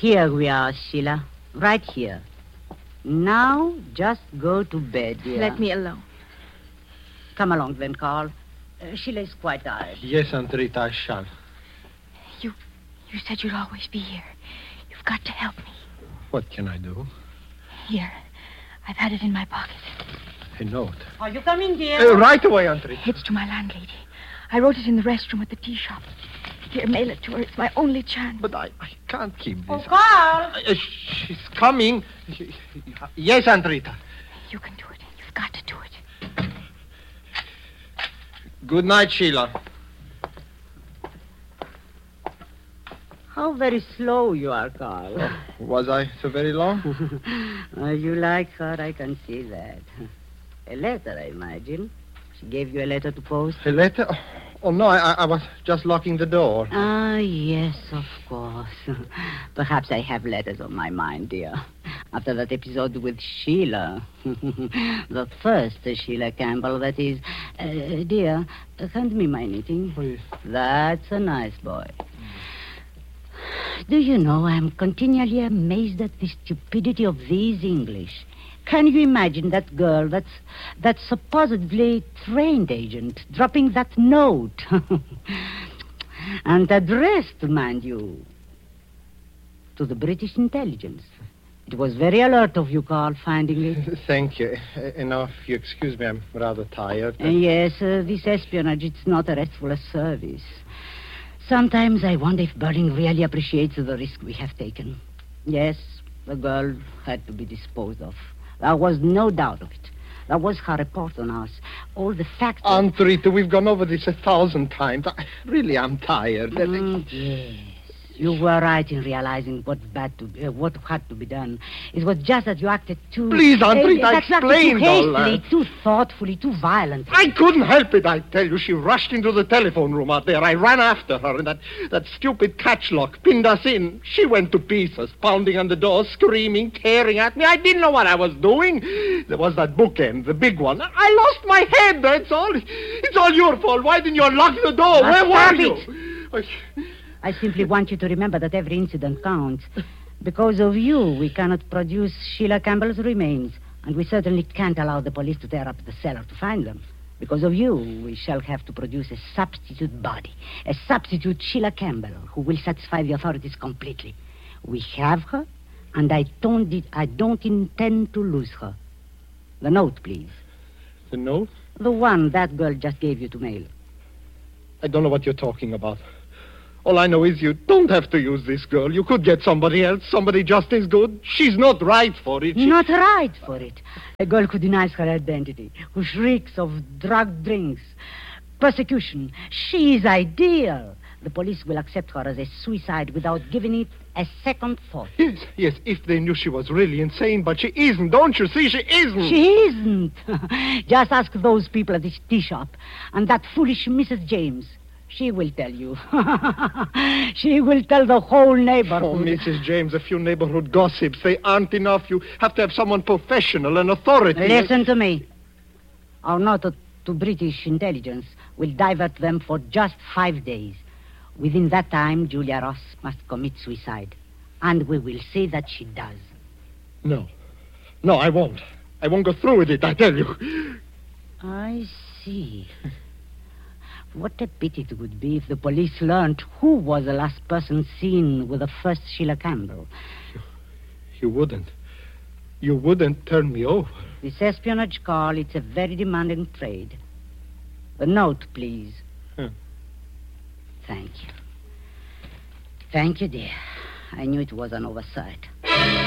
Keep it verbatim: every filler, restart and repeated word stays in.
Here we are, Sheila. Right here. Now, just go to bed, dear. Let me alone. Come along, then, Carl. Uh, Sheila is quite tired. Yes, Aunt Rita, I shall. You, you said you'd always be here. You've got to help me. What can I do? Here. I've had it in my pocket. A note. Are you coming, dear? Uh, right away, Aunt Rita. It's to my landlady. I wrote it in the restroom at the tea shop. Here, mail it to her. It's my only chance. But I, I can't keep this. Oh, Carl! Uh, she's coming. Yes, Aunt Rita. You can do it. You've got to do it. Good night, Sheila. How very slow you are, Carl. Oh, was I so very long? uh, you like her, I can see that. A letter, I imagine. She gave you a letter to post? A letter? Oh, oh no, I, I was just locking the door. Ah, yes, of course. Perhaps I have letters on my mind, dear. After that episode with Sheila. The first Sheila Campbell, that is. Uh, dear, hand me my knitting. Please. That's a nice boy. Do you know, I'm continually amazed at the stupidity of these English. Can you imagine that girl, that's, that supposedly trained agent, dropping that note? And addressed, mind you, to the British intelligence. It was very alert of you, Carl, finding it. Thank you. Uh, now, if you excuse me, I'm rather tired. Uh, yes, uh, this espionage, it's not a restful service. Sometimes I wonder if Burling really appreciates the risk we have taken. Yes, the girl had to be disposed of. There was no doubt of it. That was her report on us. All the facts... Aunt Rita, we've gone over this a thousand times. I really am tired. Mm, yes. You were right in realizing what bad to uh, what had to be done. It was just that you acted too... Please, Aunt Rita, uh, I explained too all hastily, that. too thoughtfully, too violently. I couldn't help it, I tell you. She rushed into the telephone room out there. I ran after her, and that, that stupid catch lock pinned us in. She went to pieces, pounding on the door, screaming, tearing at me. I didn't know what I was doing. There was that bookend, the big one. I lost my head, that's all. It's all your fault. Why didn't you unlock the door? Now Where stop were you? it. I simply want you to remember that every incident counts. Because of you, we cannot produce Sheila Campbell's remains. And we certainly can't allow the police to tear up the cellar to find them. Because of you, we shall have to produce a substitute body. A substitute Sheila Campbell, who will satisfy the authorities completely. We have her, and I don't, I don't intend to lose her. The note, please. The note? The one that girl just gave you to mail. I don't know what you're talking about. All I know is you don't have to use this girl. You could get somebody else, somebody just as good. She's not right for it. She... Not right for it. A girl who denies her identity, who shrieks of drug drinks, persecution. She is ideal. The police will accept her as a suicide without giving it a second thought. Yes, yes, if they knew she was really insane, but she isn't. Don't you see? She isn't. She isn't. Just ask those people at the tea shop and that foolish Missus James. She will tell you. She will tell the whole neighborhood. Oh, Missus James, a few neighborhood gossips. They aren't enough. You have to have someone professional and authority. Listen to me. Our note to, to British intelligence will divert them for just five days. Within that time, Julia Ross must commit suicide. And we will see that she does. No. No, I won't. I won't go through with it, I tell you. I see. What a pity it would be if the police learned who was the last person seen with the first Sheila Campbell. You, you wouldn't. You wouldn't turn me over. This espionage, Carl, it's a very demanding trade. The note, please. Huh. Thank you. Thank you, dear. I knew it was an oversight.